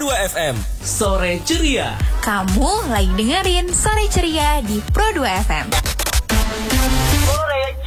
Pro2 FM. Sore Ceria. Kamu lagi dengerin Sore Ceria di Pro2 FM. Sore